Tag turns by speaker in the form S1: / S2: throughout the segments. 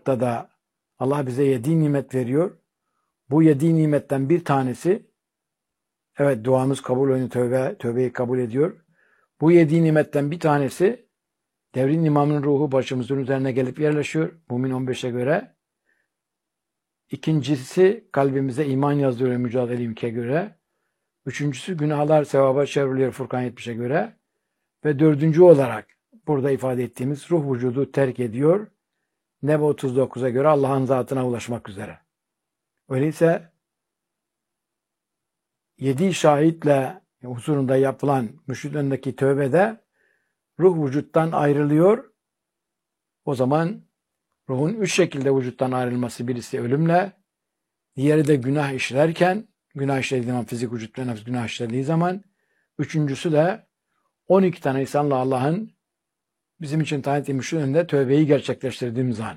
S1: noktada Allah bize 7 nimet veriyor. Bu 7 nimetten bir tanesi, evet duamız kabul oluyor, tövbeyi kabul ediyor. Bu 7 nimetten bir tanesi, devrin imamının ruhu başımızın üzerine gelip yerleşiyor. Mümin 15'e göre. İkincisi kalbimize iman yazdırıyor Mücadele-i İlmik'e göre. Üçüncüsü günahlar sevaba çevriliyor Furkan 70'e göre. Ve dördüncü olarak burada ifade ettiğimiz ruh vücudu terk ediyor. Nebe 39'a göre Allah'ın zatına ulaşmak üzere. Öyleyse 7 şahitle huzurunda yapılan müşrik önündeki tövbede ruh vücuttan ayrılıyor. O zaman ruhun 3 şekilde vücuttan ayrılması, birisi ölümle, diğeri de günah işlerken, günah işlediği zaman, fizik vücut ve nefs günah işlediği zaman, üçüncüsü de 12 tane insanla Allah'ın bizim için tayin ettiği müşrik önünde tövbeyi gerçekleştirdiğimiz an.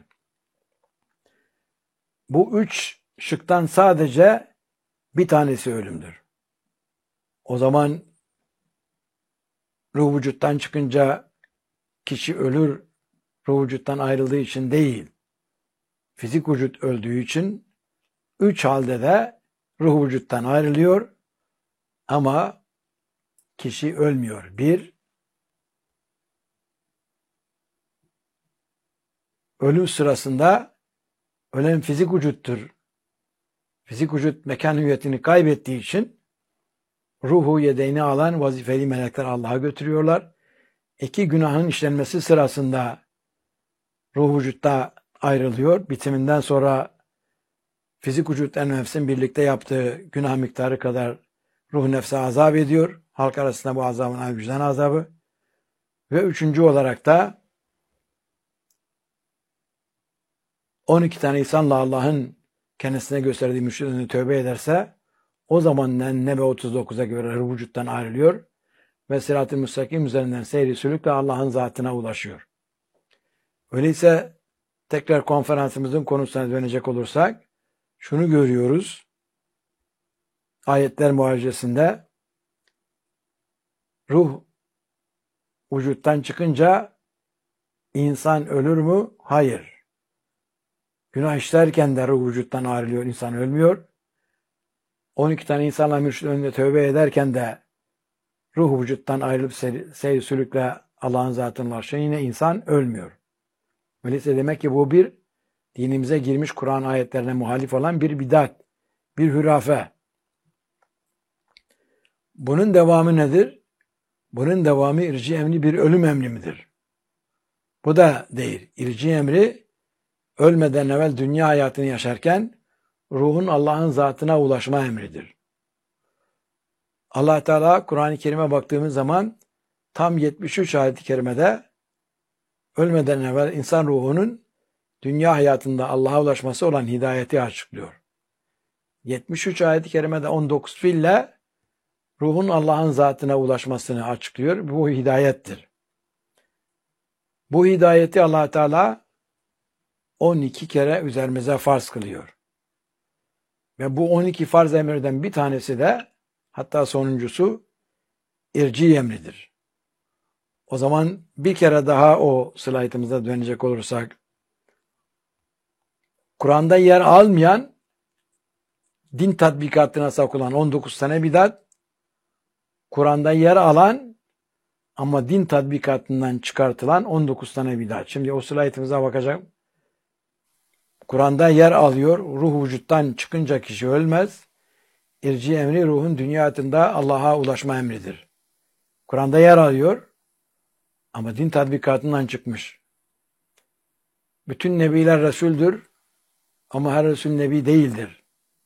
S1: Bu 3 şıktan sadece bir tanesi ölümdür. O zaman ruh vücuttan çıkınca kişi ölür, ruh vücuttan ayrıldığı için değil, fizik vücut öldüğü için 3 halde de ruh vücuttan ayrılıyor ama kişi ölmüyor. 1, ölüm sırasında ölen fizik vücuttur. Fizik vücut mekan hüviyetini kaybettiği için ruhu yedeğini alan vazifeli melekler Allah'a götürüyorlar. 2, günahın işlenmesi sırasında ruh vücutta ayrılıyor. Bitiminden sonra fizik vücut en nefsin birlikte yaptığı günah miktarı kadar ruh nefse azap ediyor. Halk arasında bu azabın adı vicdan azabı. Ve üçüncü olarak da 12 tane insanla Allah'ın kendisine gösterdiği müşrikliğini tövbe ederse o zaman Nebe 39'a göre ruh vücuttan ayrılıyor ve Sırat-ı Müstakim üzerinden seyri sülükle Allah'ın zatına ulaşıyor. Öyleyse tekrar konferansımızın konusuna dönecek olursak şunu görüyoruz. Ayetler muhacesinde ruh vücuttan çıkınca insan ölür mü? Hayır. Günah işlerken de ruh vücuttan ayrılıyor, insan ölmüyor. 12 tane insanla mürşid önünde tövbe ederken de ruh vücuttan ayrılıp seyir sülükle Allah'ın zatına ulaşıyor. Yine insan ölmüyor. Öyleyse demek ki bu bir dinimize girmiş Kur'an ayetlerine muhalif olan bir bidat, bir hürafe. Bunun devamı nedir? Bunun devamı irci emri bir ölüm emri midir? Bu da değil. İrci emri ölmeden evvel dünya hayatını yaşarken ruhun Allah'ın zatına ulaşma emridir. Allah Teala Kur'an-ı Kerim'e baktığımız zaman tam 73 ayet-i kerimede ölmeden evvel insan ruhunun dünya hayatında Allah'a ulaşması olan hidayeti açıklıyor. 73 ayet-i kerimede 19 fiille ruhun Allah'ın zatına ulaşmasını açıklıyor. Bu hidayettir. Bu hidayeti Allah Teala 12 kere üzerimize farz kılıyor. Ve bu 12 farz emirden bir tanesi de, hatta sonuncusu irci emridir. O zaman bir kere daha o slaytımıza dönecek olursak, Kur'an'da yer almayan din tatbikatına sokulan 19 tane bidat, Kur'an'da yer alan ama din tatbikatından çıkartılan 19 tane bidat. Şimdi o slaytımıza bakacağım. Kur'an'da yer alıyor. Ruh vücuttan çıkınca kişi ölmez. İrci emri ruhun dünya hayatında Allah'a ulaşma emridir. Kur'an'da yer alıyor ama din tatbikatından çıkmış. Bütün nebiler Resul'dür ama her Resul nebi değildir.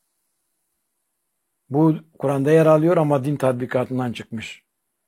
S1: Bu Kur'an'da yer alıyor ama din tatbikatından çıkmış.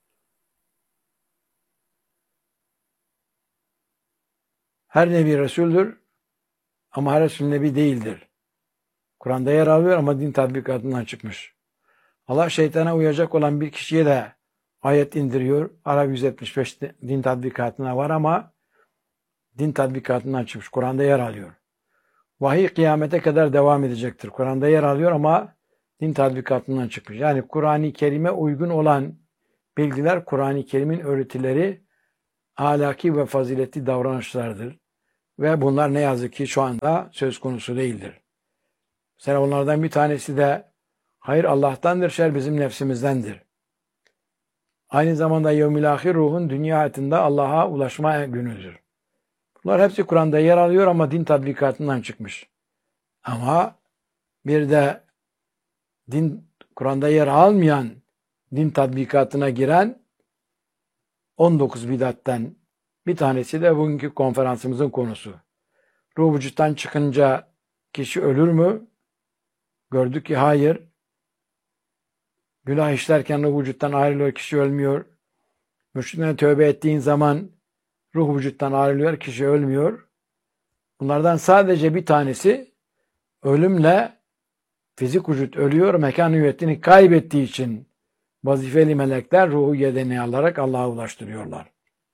S1: Her nebi Resul'dür ama her Resul nebi değildir. Kur'an'da yer alıyor ama din tatbikatından çıkmış. Allah şeytana uyacak olan bir kişiye de ayet indiriyor. Arap 175 din tatbikatına var ama din tatbikatından çıkmış. Kur'an'da yer alıyor. Vahiy kıyamete kadar devam edecektir. Kur'an'da yer alıyor ama din tatbikatından çıkmış. Yani Kur'an-ı Kerim'e uygun olan bilgiler, Kur'an-ı Kerim'in öğretileri, ahlaki ve faziletli davranışlardır. Ve bunlar ne yazık ki şu anda söz konusu değildir. Mesela onlardan bir tanesi de hayır Allah'tandır, şer bizim nefsimizdendir. Aynı zamanda yevmil ahir ruhun dünya hayatında Allah'a ulaşma günüdür. Bunlar hepsi Kur'an'da yer alıyor ama din tatbikatından çıkmış. Ama bir de Kur'an'da yer almayan din tatbikatına giren 19 bidatten bir tanesi de bugünkü konferansımızın konusu. Ruh vücuttan çıkınca kişi ölür mü? Gördük ki hayır. Günah işlerken ruh vücuttan ayrılıyor, kişi ölmüyor. Müşrikten tövbe ettiğin zaman ruh vücuttan ayrılıyor, kişi ölmüyor. Bunlardan sadece bir tanesi ölümle fizik vücut ölüyor, mekan hüviyetini kaybettiği için vazifeli melekler ruhu yedeni alarak Allah'a ulaştırıyorlar.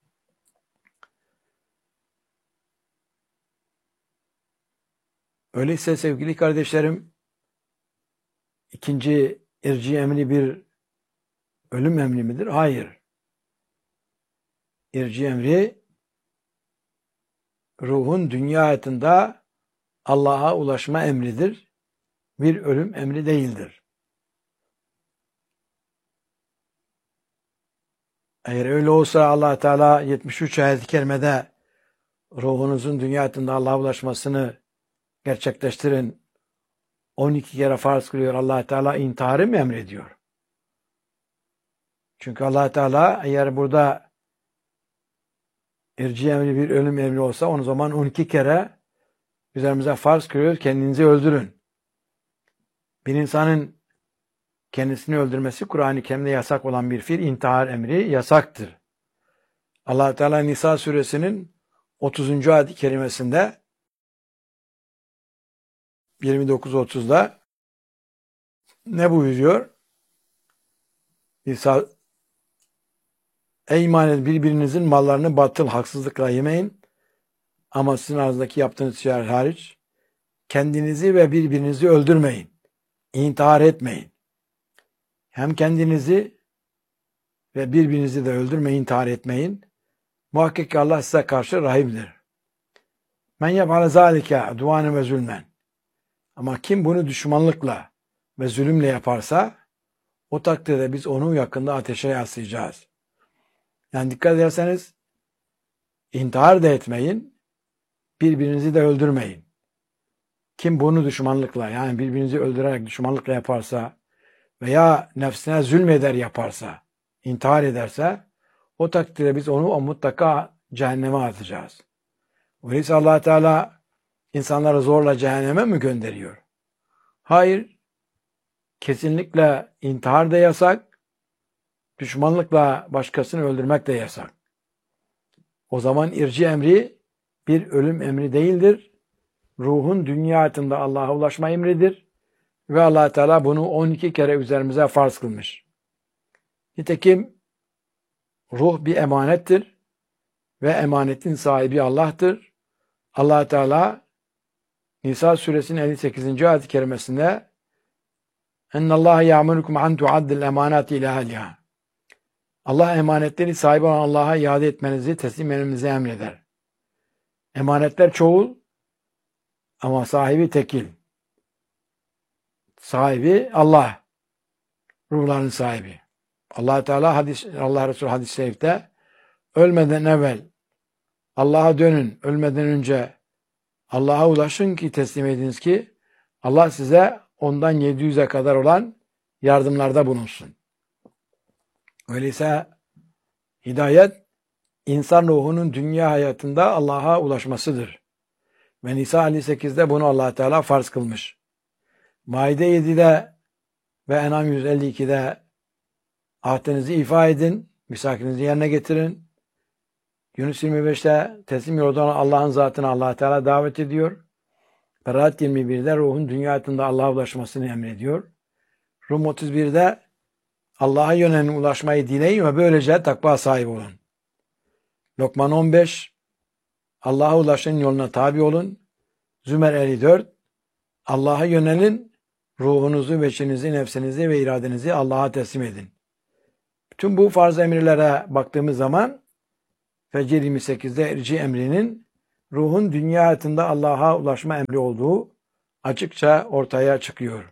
S1: Öyleyse sevgili kardeşlerim, ikinci irci emri bir ölüm emri midir? Hayır. İrci emri ruhun dünya hayatında Allah'a ulaşma emridir. Bir ölüm emri değildir. Eğer öyle olsa Allah Teala 73 ayet-i kerimede ruhunuzun dünya hayatında Allah'a ulaşmasını gerçekleştirin. 12 kere farz kılıyor. Allah Teala intiharı mı emrediyor? Çünkü Allah Teala eğer burada irci emri bir ölüm emri olsa o zaman 12 kere üzerimize farz kılıyor. Kendinizi öldürün. Bir insanın kendisini öldürmesi Kur'an-ı Kerim'de yasak olan bir fiil, intihar emri yasaktır. Allah Teala Nisa suresinin 30. ayet-i kerimesinde 29-30'da ne buyuruyor? Nisa, ey iman edin, birbirinizin mallarını batıl, haksızlıkla yemeyin. Ama sizin aranızdaki yaptığınız şeyler hariç kendinizi ve birbirinizi öldürmeyin. İntihar etmeyin. Hem kendinizi ve birbirinizi de öldürmeyin, intihar etmeyin. Muhakkak ki Allah size karşı rahimdir. Men yef'ale zâlike udvânen ve zulmen. Ama kim bunu düşmanlıkla ve zulümle yaparsa o takdirde biz onu yakında ateşe yaslayacağız. Yani dikkat ederseniz intihar da etmeyin, birbirinizi de öldürmeyin. Kim bunu düşmanlıkla, yani birbirinizi öldürerek düşmanlıkla yaparsa veya nefsine zulmeder yaparsa, intihar ederse o takdirde biz onu mutlaka cehenneme atacağız. Öyleyse Allah Teala insanları zorla cehenneme mi gönderiyor? Hayır. Kesinlikle intihar da yasak, düşmanlıkla başkasını öldürmek de yasak. O zaman irci emri bir ölüm emri değildir. Ruhun dünya hayatında Allah'a ulaşma emridir. Ve Allah Teala bunu 12 kere üzerimize farz kılmış. Nitekim ruh bir emanettir ve emanetin sahibi Allah'tır. Allah Teala Nisa suresinin 58. ayet-i kerimesinde "Ennallâhe ya'murukum an tu'addil emanati ilâ ehliha." Allah emanetleri sahibi olan Allah'a iade etmenizi, teslim etmenizi emreder. Emanetler çoğul ama sahibi tekil. Sahibi Allah. Ruhların sahibi. Allah Teala Allah Resulü hadis-i şerifte ölmeden evvel Allah'a dönün, ölmeden önce Allah'a ulaşın ki teslim ediniz ki Allah size ondan 700'e kadar olan yardımlarda bulunsun. Öyleyse hidayet insan ruhunun dünya hayatında Allah'a ulaşmasıdır. Ve Nisa 58'de bunu Allah Teala farz kılmış. Maide 7'de ve En'am 152'de ahdinizi ifa edin, misakinizi yerine getirin. Yunus 25'te teslim yolda olan Allah'ın zatına Allah Teala davet ediyor. Berat 21'de ruhun dünya hayatında Allah'a ulaşmasını emrediyor. Rum 31'de Allah'a yönelen ulaşmayı dileyin ve böylece takva sahibi olun. Lokman 15 Allah'a ulaşın, yoluna tabi olun. Zümer 54 Allah'a yönelin, ruhunuzu, veçinizi, nefsinizi ve iradenizi Allah'a teslim edin. Bütün bu farz emirlere baktığımız zaman Fecr 28'de irci emrinin ruhun dünya hayatında Allah'a ulaşma emri olduğu açıkça ortaya çıkıyor.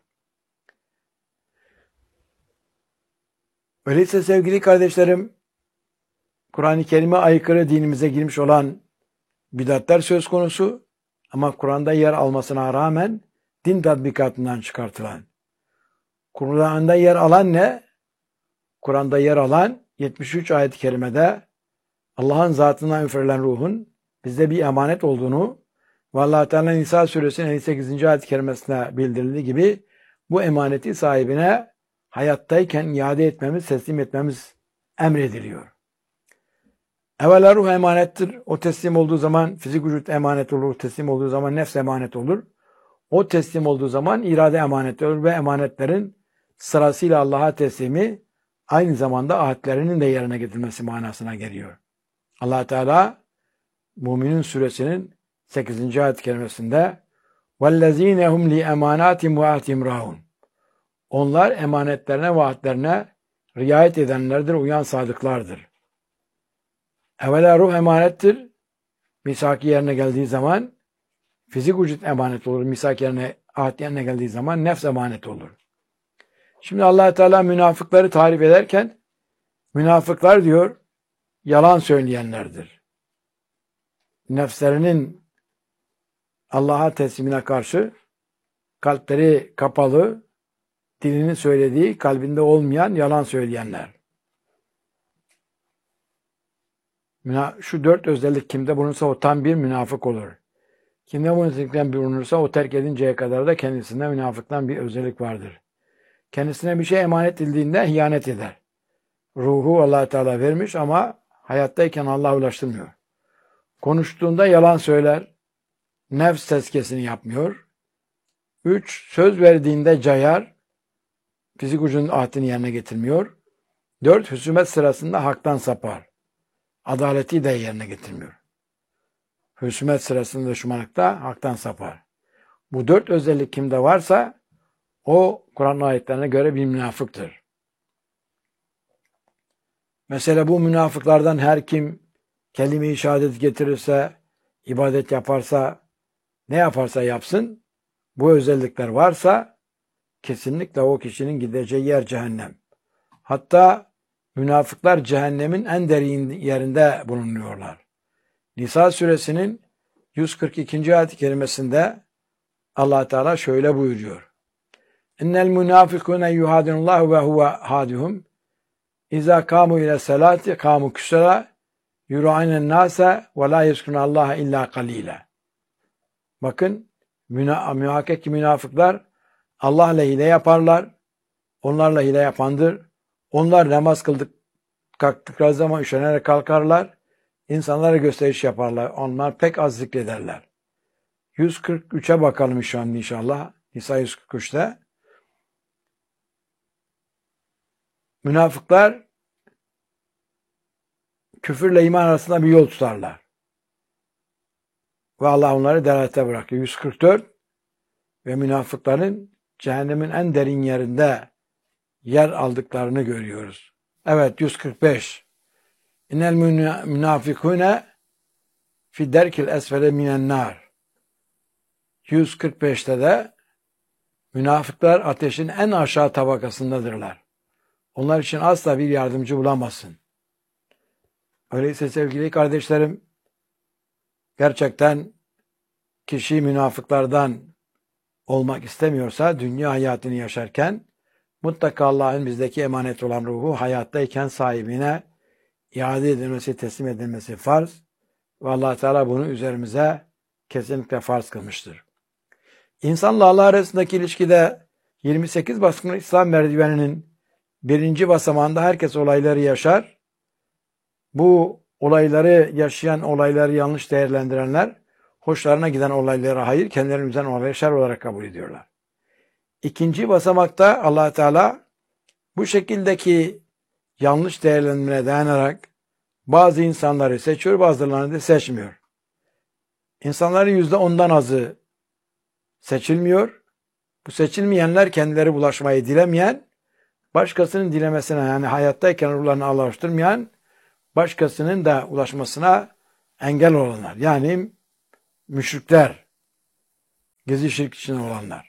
S1: Öyleyse sevgili kardeşlerim, Kur'an-ı Kerim'e aykırı dinimize girmiş olan bidatler söz konusu ama Kur'an'da yer almasına rağmen din tatbikatından çıkartılan. Kur'an'da yer alan ne? Kur'an'da yer alan 73 ayet-i kerimede Allah'ın zatından üfürülen ruhun bizde bir emanet olduğunu ve Allah Teala Nisa suresinin 58. ayet-i kerimesine bildirildiği gibi bu emaneti sahibine hayattayken iade etmemiz, teslim etmemiz emrediliyor. Evvela ruh emanettir. O teslim olduğu zaman fizik vücut emanet olur. Teslim olduğu zaman nefs emanet olur. O teslim olduğu zaman irade emanet olur ve emanetlerin sırasıyla Allah'a teslimi aynı zamanda ahitlerinin de yerine getirilmesi manasına geliyor. Allah Teala Müminun suresinin 8. ayet-i kerimesinde وَالَّذ۪ينَ هُمْ لِيَمَانَاتِمْ وَاَتِمْ رَاهُونَ Onlar emanetlerine ve ahdlerine riayet edenlerdir, uyan sadıklardır. Evvela ruh emanettir. Misak yerine geldiği zaman fizik vücut emanet olur. Misak yerine, ahd yerine geldiği zaman nefs emanet olur. Şimdi Allah Teala münafıkları tarif ederken münafıklar diyor yalan söyleyenlerdir. Nefslerinin Allah'a teslimine karşı kalpleri kapalı, dilinin söylediği, kalbinde olmayan yalan söyleyenler. Şu 4 özellik kimde bulunursa o tam bir münafık olur. Kimde bu özellikten bulunursa o terk edinceye kadar da kendisinde münafıktan bir özellik vardır. Kendisine bir şey emanet edildiğinde hiyanet eder. Ruhu Allah Teala vermiş ama hayattayken Allah'a ulaştırmıyor. Konuştuğunda yalan söyler. Nefs tezkiyesini yapmıyor. 3. Söz verdiğinde cayar. Fizik ucunun ahdini yerine getirmiyor. 4. Husumet sırasında haktan sapar. Adaleti de yerine getirmiyor. Husumet sırasında düşmanlıkta haktan sapar. Bu 4 özellik kimde varsa o Kur'an ayetlerine göre bir münafıktır. Mesela bu münafıklardan her kim kelime-i şehadet getirirse, ibadet yaparsa, ne yaparsa yapsın, bu özellikler varsa kesinlikle o kişinin gideceği yer cehennem. Hatta münafıklar cehennemin en derin yerinde bulunuyorlar. Nisa suresinin 142. ayet-i kerimesinde Allah Teala şöyle buyuruyor. İnnel münafikune yuhadinullahu ve huve hadihum İza kamu ile salati kamu küsela yura'inen nase ve la yezkurunallaha illa kalile. Bakın muhakkak ki münafıklar Allah'la hile yaparlar. Onlarla hile yapandır. Onlar namaz kalktıkları zaman üşenerek kalkarlar. İnsanlara gösteriş yaparlar. Onlar pek az zikrederler. 143'e bakalım şu an inşallah. Nisa 143'te. Münafıklar küfürle iman arasında bir yol tutarlar. Ve Allah onları delalete bırakıyor. 144 ve münafıkların cehennemin en derin yerinde yer aldıklarını görüyoruz. Evet 145. İnnel münafikune fi derkil esfele minen nar. 145'te de münafıklar ateşin en aşağı tabakasındadırlar. Onlar için asla bir yardımcı bulamazsın. Öyleyse sevgili kardeşlerim, gerçekten kişi münafıklardan olmak istemiyorsa dünya hayatını yaşarken mutlaka Allah'ın bizdeki emanet olan ruhu hayattayken sahibine iade edilmesi, teslim edilmesi farz ve Allah Teala bunu üzerimize kesinlikle farz kılmıştır. İnsanla Allah arasındaki ilişkide 28 baskın İslam merdiveninin birinci basamağında herkes olayları yaşar. Bu olayları yaşayan, olayları yanlış değerlendirenler, hoşlarına giden olaylara hayır, kendilerinin üzerine olayları şer olarak kabul ediyorlar. İkinci basamakta Allah Teala bu şekildeki yanlış değerlendirmeye dayanarak bazı insanları seçiyor, bazılarını da seçmiyor. İnsanların %10'dan azı seçilmiyor. Bu seçilmeyenler kendileri bulaşmayı dilemeyen, başkasının dilemesine yani hayattayken ruhlarını Allah'a ulaştırmayan, başkasının da ulaşmasına engel olanlar. Yani müşrikler, gizli şirk içinde olanlar.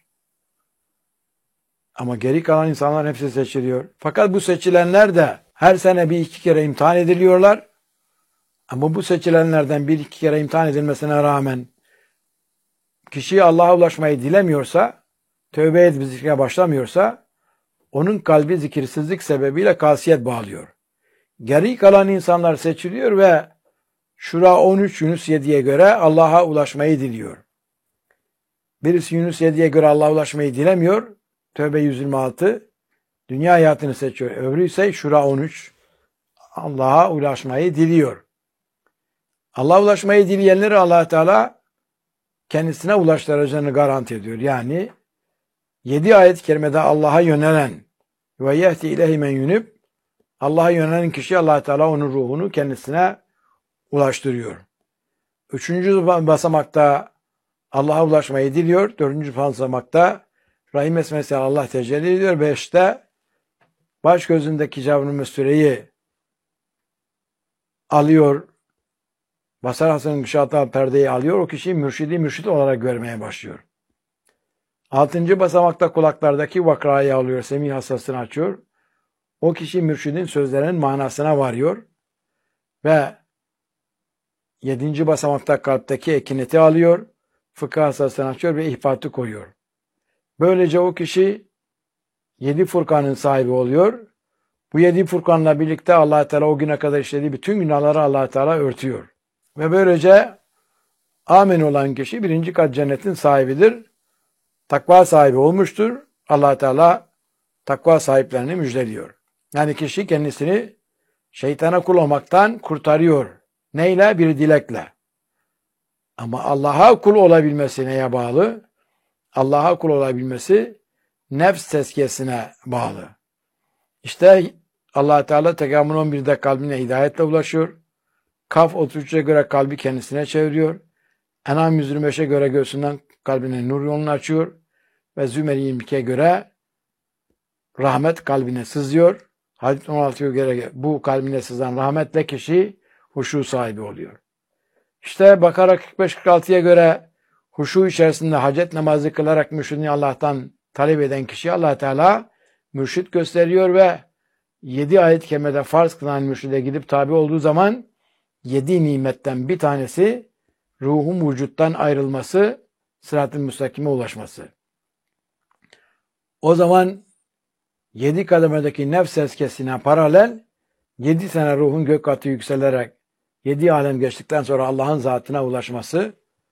S1: Ama geri kalan insanlar hepsi seçiliyor. Fakat bu seçilenler de her sene bir iki kere imtihan ediliyorlar. Ama bu seçilenlerden bir iki kere imtihan edilmesine rağmen kişi Allah'a ulaşmayı dilemiyorsa, tövbe edip zikre başlamıyorsa, onun kalbi zikirsizlik sebebiyle kasiyet bağlıyor. Geri kalan insanlar seçiliyor ve Şura 13 Yunus 7'ye göre Allah'a ulaşmayı diliyor. Birisi Yunus 7'ye göre Allah'a ulaşmayı dilemiyor. Tövbe 126 dünya hayatını seçiyor. Öbürü ise Şura 13 Allah'a ulaşmayı diliyor. Allah'a ulaşmayı dileyenleri Allah Teala kendisine ulaştıracağını garanti ediyor. Yani 7 ayet-i kerimede Allah'a yönelen ve yehti ileyhi men yunib, Allah'a yönelen kişi Allah Teala onun ruhunu kendisine ulaştırıyor. 3. basamakta Allah'a ulaşmayı diliyor. 4. basamakta Rahim esmesiyle Allah tecelli ediyor. 5'te baş gözündeki Cevr-ı Müstüre'yi alıyor. Basar Hasan'ın gışata perdeyi alıyor. O kişiyi mürşit olarak görmeye başlıyor. 6. basamakta kulaklardaki vakrayı alıyor. Semih hassasını açıyor. O kişi mürşidin sözlerinin manasına varıyor. Ve 7. basamakta kalpteki ekineti alıyor. Fıkıh hassasını açıyor ve ihbatı koyuyor. Böylece o kişi 7 Furkan'ın sahibi oluyor. Bu 7 Furkan'la birlikte Allah Teala o güne kadar işlediği bütün günahları Allah Teala örtüyor. Ve böylece amin olan kişi 1. kat cennetin sahibidir. Takva sahibi olmuştur. Allah Teala takva sahiplerini müjdeliyor. Yani kişi kendisini şeytana kul olmaktan kurtarıyor. Neyle? Bir dilekle. Ama Allah'a kul olabilmesi neye bağlı? Allah'a kul olabilmesi nefs tezkiyesine bağlı. İşte Allah Teala Tekamül 11'de kalbine hidayetle ulaşıyor. Kaf 33'e göre kalbi kendisine çeviriyor. En'am 125'e göre göğsünden kalbine nur yolunu açıyor. Ve Zümer 22'ye göre rahmet kalbine sızıyor. Hadis 16'ya göre bu kalbine sızan rahmetle kişi huşu sahibi oluyor. İşte Bakara 45-46'ya göre huşu içerisinde hacet namazı kılarak mürşidini Allah'tan talep eden kişi Allah Teala mürşit gösteriyor ve 7 ayet-i kerimede farz kılan mürşide gidip tabi olduğu zaman 7 nimetten bir tanesi ruhun vücuttan ayrılması, sırat-ı müstakime ulaşması. O zaman 7 kademedeki nefs tezkiyesine paralel 7 sene ruhun gök katı yükselerek 7 alem geçtikten sonra Allah'ın zatına ulaşması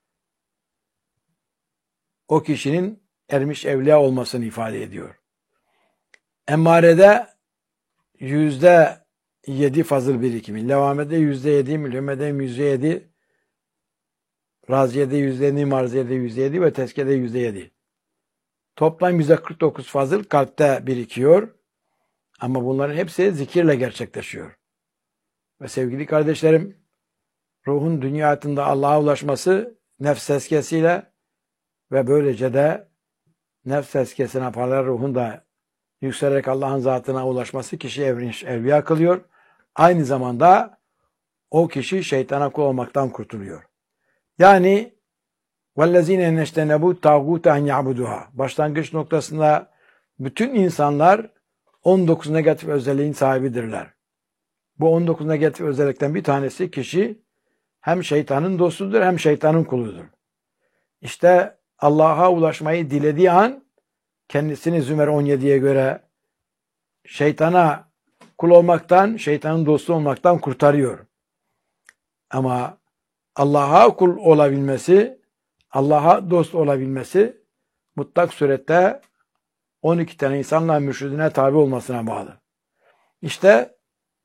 S1: o kişinin ermiş evliya olmasını ifade ediyor. Emmarede %7 fazıl birikimi, Levamede %7, Mülhemede %7, Raziye'de %7, Marziye'de %7 ve Tezkiye'de %7. Toplam %49 fazıl kalpte birikiyor. Ama bunların hepsi zikirle gerçekleşiyor. Ve sevgili kardeşlerim, ruhun dünya hayatında Allah'a ulaşması nefs tezkiyesiyle ve böylece de nefs tezkiyesine paralel ruhun da yükselerek Allah'ın zatına ulaşması kişiyi evliya kılıyor. Aynı zamanda o kişi şeytana kul olmaktan kurtuluyor. Yani وَالَّذ۪ينَ نَشْتَنَبُوا تَاغُوتَ اَنْ يَعْبُدُهَا başlangıç noktasında bütün insanlar 19 negatif özelliğin sahibidirler. Bu 19 negatif özellikten bir tanesi kişi hem şeytanın dostudur hem şeytanın kuludur. İşte Allah'a ulaşmayı dilediği an kendisini Zümer 17'ye göre şeytana kul olmaktan, şeytanın dostu olmaktan kurtarıyor. Ama Allah'a kul olabilmesi, Allah'a dost olabilmesi mutlak surette 12 tane insanla mürşidine tabi olmasına bağlı. İşte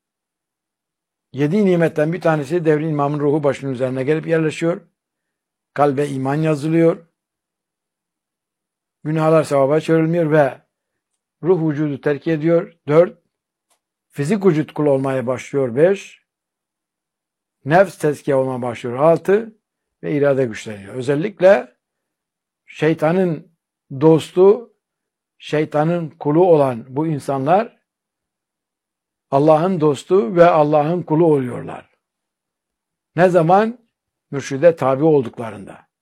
S1: 7 nimetten bir tanesi devrin imamın ruhu başının üzerine gelip yerleşiyor. Kalbe iman yazılıyor. Günahlar sevaba çevrilmiyor ve ruh vücudu terk ediyor. 4. Fizik vücut kul olmaya başlıyor. 5. Nefs tezkiye olmaya başlıyor. 6. Ve irade güçleniyor. Özellikle şeytanın dostu, şeytanın kulu olan bu insanlar Allah'ın dostu ve Allah'ın kulu oluyorlar. Ne zaman? Mürşide tabi olduklarında.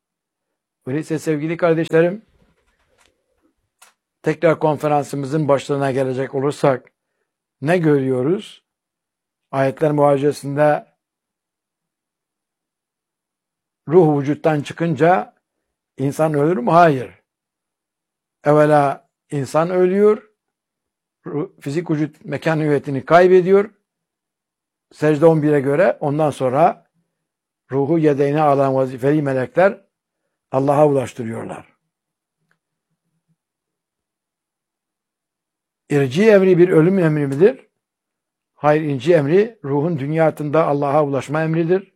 S1: Öyleyse sevgili kardeşlerim, tekrar konferansımızın başlığına gelecek olursak ne görüyoruz? Ayetler muhacesinde ruh vücuttan çıkınca insan ölür mü? Hayır. Evvela insan ölüyor, fizik vücut mekan hüviyetini kaybediyor. Secde 11'e göre ondan sonra ruhu yedeğine alan vazifeli melekler Allah'a ulaştırıyorlar. İrci emri bir ölüm emri midir? Hayır, inci emri ruhun dünya hayatında Allah'a ulaşma emridir.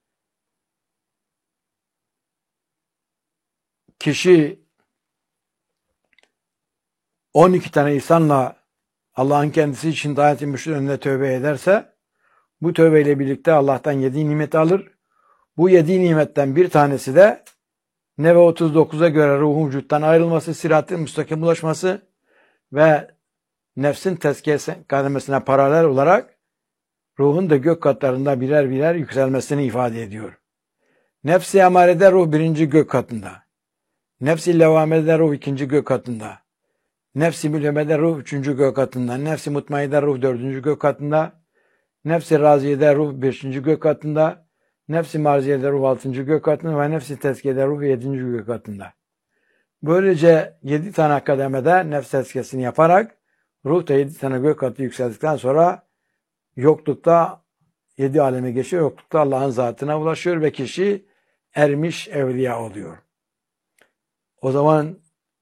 S1: Kişi 12 tane insanla Allah'ın kendisi için davet etmiştir önünde tövbe ederse, bu tövbeyle birlikte Allah'tan 7 nimet alır. Bu 7 nimetten bir tanesi de Nebe 39'a göre ruhun vücuttan ayrılması, sırat-ı müstakim ulaşması ve nefsin tezkiye kademesine paralel olarak ruhun da gök katlarında birer birer yükselmesini ifade ediyor. Nefs-i emarede ruh 1. gök katında. Nefs-i levvamede ruh 2. gök katında. Nefs-i mülhemede ruh 3. gök katında. Nefs-i mutmainede ruh 4. gök katında. Nefs-i raziyede ruh 5. gök katında. Nefs-i marziyede ruh 6. gök katında ve nefs-i tezkiyede ruh 7. gök katında. Böylece 7 tane kademede nefs tezkiyesini yaparak ruh da 7 tane gök katı yükseldikten sonra yoklukta 7 aleme geçiyor. Yoklukta Allah'ın zatına ulaşıyor ve kişi ermiş evliya oluyor. O zaman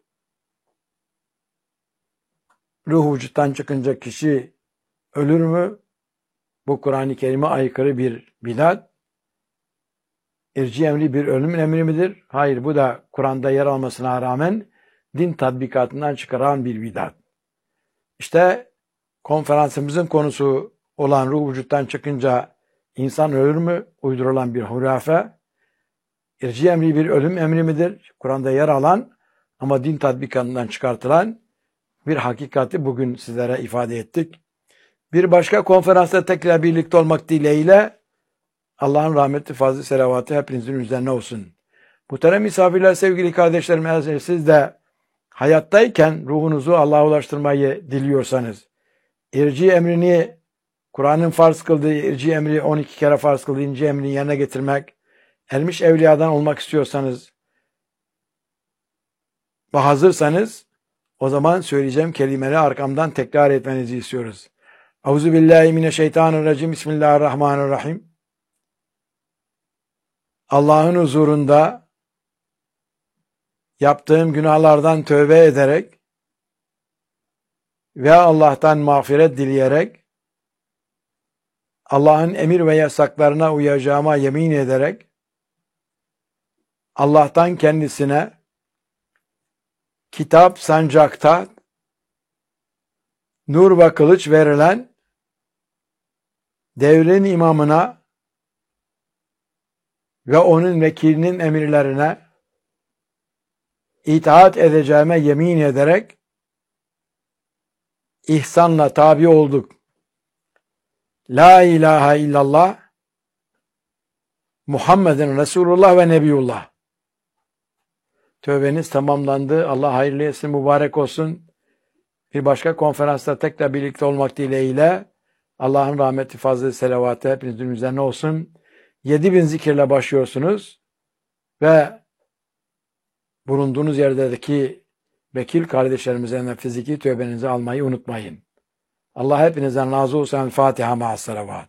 S1: ruh vücuttan çıkınca kişi ölür mü? Bu Kur'an-ı Kerim'e aykırı bir bidat. İrci emri bir ölüm emri midir? Hayır, bu da Kur'an'da yer almasına rağmen din tatbikatından çıkaran bir bidat. İşte konferansımızın konusu olan ruh vücuttan çıkınca insan ölür mü? Uydurulan bir hurafe. İrci emri bir ölüm emri midir? Kur'an'da yer alan ama din tatbikatından çıkartılan bir hakikati bugün sizlere ifade ettik. Bir başka konferansta tekrar birlikte olmak dileğiyle Allah'ın rahmeti, fazlı selavatı hepinizin üzerine olsun. Muhterem misafirler, sevgili kardeşlerim, eğer siz de hayattayken ruhunuzu Allah'a ulaştırmayı diliyorsanız, irci emrini, Kur'an'ın farz kıldığı irci emri 12 kere farz kıldığı inci emrini yerine getirmek, ermiş evliyadan olmak istiyorsanız ve hazırsanız, o zaman söyleyeceğim kelimeleri arkamdan tekrar etmenizi istiyoruz. Euzubillahimineşşeytanirracim. Bismillahirrahmanirrahim. Allah'ın huzurunda yaptığım günahlardan tövbe ederek ve Allah'tan mağfiret dileyerek, Allah'ın emir ve yasaklarına uyacağıma yemin ederek, Allah'tan kendisine kitap sancakta nur ve kılıç verilen devrin imamına ve onun vekilinin emirlerine itaat edeceğime yemin ederek ihsanla tabi olduk. La ilahe illallah Muhammeden Resulullah ve Nebiyullah. Tövbeniz tamamlandı. Allah hayırlı etsin, mübarek olsun. Bir başka konferansta tekrar birlikte olmak dileğiyle Allah'ın rahmeti, fazlı selavatı hepinizin üzerine olsun. 7000 zikirle başlıyorsunuz ve bulunduğunuz yerdeki vekil kardeşlerimizden fiziki tövbenizi almayı unutmayın. Allah hepinizden razı olsun. Fatiha ma'as salavat.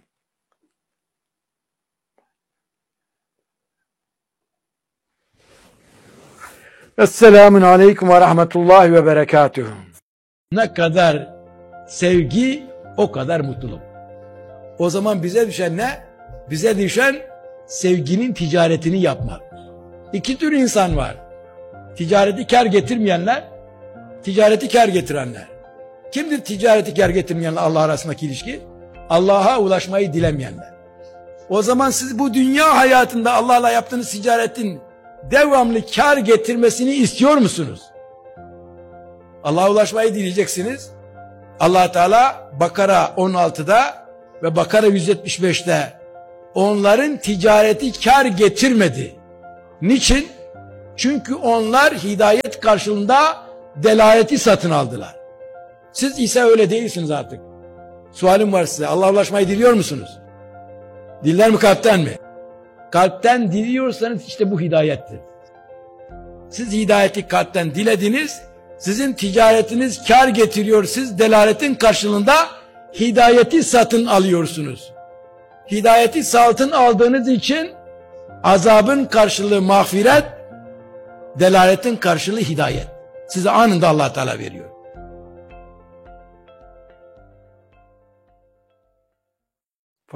S1: Esselamun aleyküm ve rahmetullahi ve berekatuhu. Ne kadar sevgi, o kadar mutluluk. O zaman bize düşen ne? Bize düşen sevginin ticaretini yapmak. İki tür insan var. Ticareti kar getirmeyenler, ticareti kar getirenler. Kimdir ticareti kar getirmeyenler Allah arasındaki ilişki? Allah'a ulaşmayı dilemeyenler. O zaman siz bu dünya hayatında Allah'la yaptığınız ticaretin devamlı kar getirmesini istiyor musunuz? Allah'a ulaşmayı dileyeceksiniz. Allah Teala Bakara 16'da ve Bakara 175'te onların ticareti kar getirmedi. Niçin? Çünkü onlar hidayet karşılığında delaleti satın aldılar. Siz ise öyle değilsiniz artık. Sualim var size. Allah'a ulaşmayı diliyor musunuz? Diller mi, kalpten mi? Kalpten diliyorsanız işte bu hidayettir. Siz hidayeti kalpten dilediniz, sizin ticaretiniz kar getiriyor, siz delaletin karşılığında hidayeti satın alıyorsunuz. Hidayeti satın aldığınız için azabın karşılığı mağfiret, delaletin karşılığı hidayet. Size anında Allah Teala veriyor.